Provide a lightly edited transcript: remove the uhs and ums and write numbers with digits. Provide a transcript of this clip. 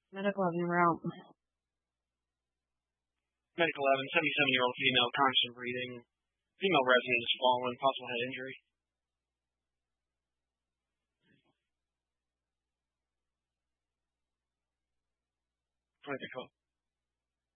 Medical 11 route. Medical 11, 77-year-old female, constant breathing. Female resident has fallen, possible head injury. Right, the call.